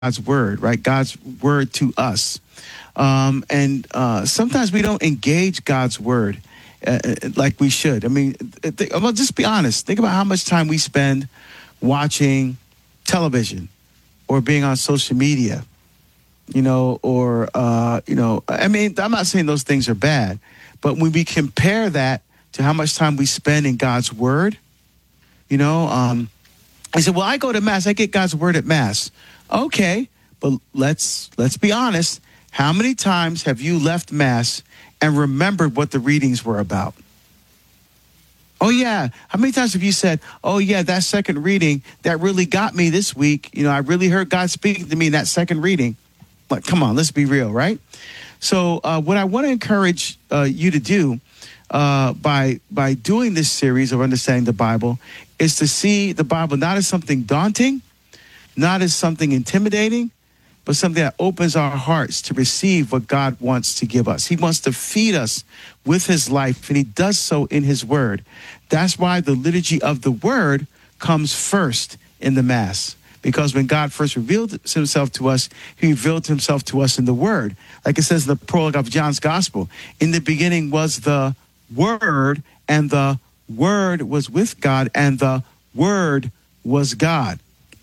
God's word, right? God's word to us. And sometimes we don't engage God's word like we should. I mean, well, just be honest. Think about how much time we spend watching television or being on social media, or, I mean, I'm not saying those things are bad, but when we compare that to how much time we spend in God's word, I said, well, I go to Mass. I get God's word at Mass. Okay, but let's be honest. How many times have you left Mass and remembered what the readings were about? Oh, yeah. How many times have you said, oh, yeah, that second reading, that really got me this week. I really heard God speaking to me in that second reading. Like, come on, let's be real, right? So what I want to encourage you to do by doing this series of Understanding the Bible is to see the Bible not as something daunting, not as something intimidating, but something that opens our hearts to receive what God wants to give us. He wants to feed us with his life, and he does so in his word. That's why the liturgy of the word comes first in the Mass. Because when God first revealed himself to us, he revealed himself to us in the word. Like it says in the prologue of John's Gospel, in the beginning was the Word, and the Word was with God, and the Word was God.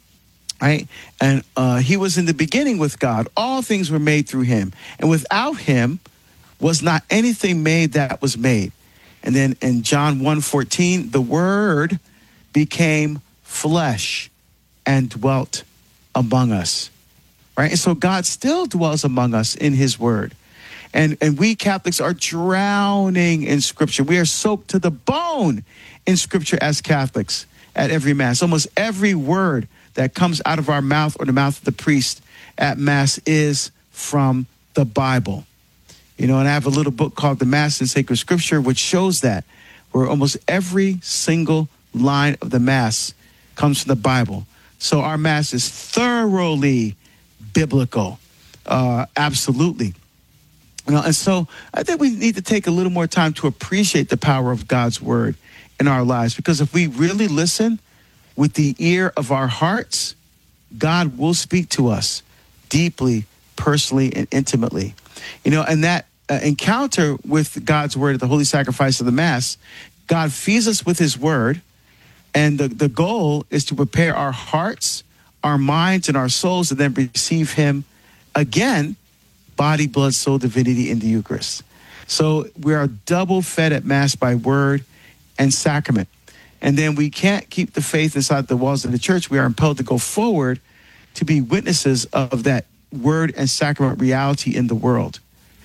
Right? And he was in the beginning with God. All things were made through him. And without him was not anything made that was made. And then in John 1:14, the Word became flesh and dwelt among us. Right? And so God still dwells among us in his word. And we Catholics are drowning in Scripture. We are soaked to the bone in Scripture as Catholics at every Mass. Almost every word that comes out of our mouth or the mouth of the priest at Mass is from the Bible. And I have a little book called The Mass in Sacred Scripture, which shows that, where almost every single line of the Mass comes from the Bible. So our Mass is thoroughly biblical. Absolutely. And so I think we need to take a little more time to appreciate the power of God's word in our lives. Because if we really listen with the ear of our hearts, God will speak to us deeply, personally, and intimately. And that encounter with God's word at the holy sacrifice of the Mass, God feeds us with his word. And the goal is to prepare our hearts, our minds, and our souls to then receive him again, body, blood, soul, divinity in the Eucharist. So we are double fed at Mass by word and sacrament. And then we can't keep the faith inside the walls of the church. We are impelled to go forward to be witnesses of that word and sacrament reality in the world.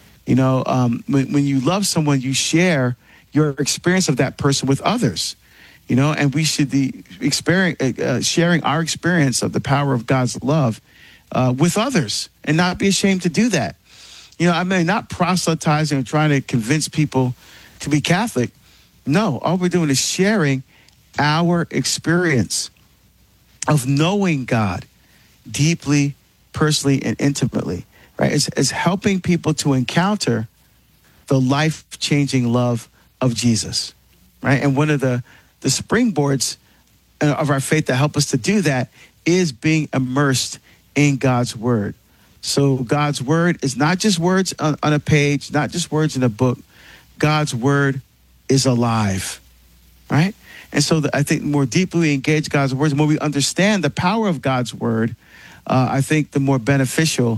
When you love someone, you share your experience of that person with others. And we should be sharing our experience of the power of God's love with others and not be ashamed to do that. Not proselytizing or trying to convince people to be Catholic. No, all we're doing is sharing our experience of knowing God deeply, personally, and intimately, right? It's helping people to encounter the life-changing love of Jesus, right? And one of the springboards of our faith that help us to do that is being immersed in God's word. So God's word is not just words on a page, not just words in a book. God's word is alive, right? And so I think the more deeply we engage God's words, the more we understand the power of God's word, I think the more beneficial,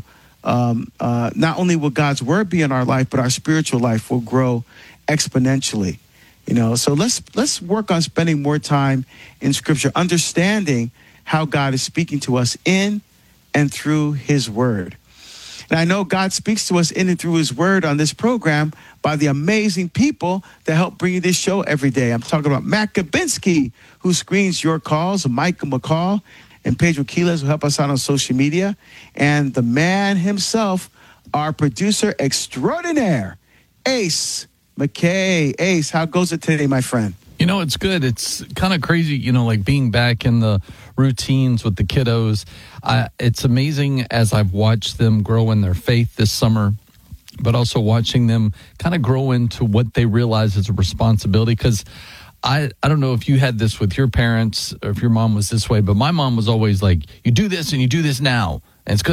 not only will God's word be in our life, but our spiritual life will grow exponentially. So let's work on spending more time in Scripture, understanding how God is speaking to us in and through his word. And I know God speaks to us in and through his word on this program by the amazing people that help bring you this show every day. I'm talking about Matt Gabinski, who screens your calls, Michael McCall, and Pedro Quiles, who help us out on social media, and the man himself, our producer extraordinaire, Ace McKay. Ace, how goes it today, my friend? It's good. It's kind of crazy, like being back in the routines with the kiddos. It's amazing as I've watched them grow in their faith this summer, but also watching them kind of grow into what they realize is a responsibility. Because I don't know if you had this with your parents or if your mom was this way, but my mom was always like, you do this and you do this now. And it's good.